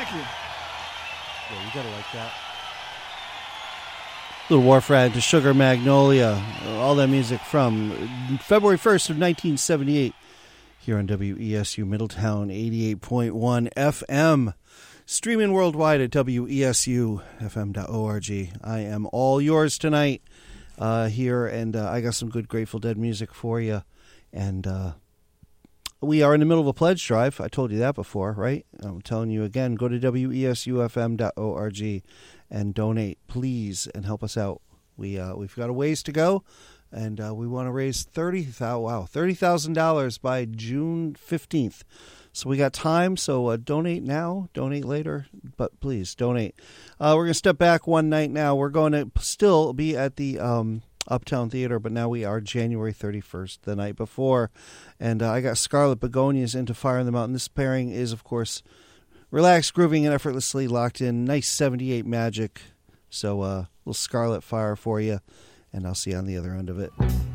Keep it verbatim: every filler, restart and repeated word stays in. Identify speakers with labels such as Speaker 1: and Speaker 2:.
Speaker 1: you.
Speaker 2: Yeah, you gotta like that. Little Wharf Rat to Sugar Magnolia. All that music from February first of nineteen seventy-eight here on W E S U Middletown eighty-eight point one F M. Streaming worldwide at W E S U F M dot org. I am all yours tonight uh, here, and uh, I got some good Grateful Dead music for you. And uh, we are in the middle of a pledge drive. I told you that before, right? I'm telling you again, go to W E S U F M dot org and donate, please, and help us out. We, uh, we've got a ways to go, and uh, we want to raise thirty thousand dollars wow, thirty thousand dollars by June fifteenth. So we got time, so uh, donate now, donate later, but please donate. Uh, we're going to step back one night now. We're going to still be at the um, Uptown Theater, but now we are January thirty-first, the night before. And uh, I got Scarlet Begonias into Fire in the Mountain. This pairing is, of course, relaxed, grooving, and effortlessly locked in. Nice seventy-eight magic. So a uh, little Scarlet Fire for you, and I'll see you on the other end of it.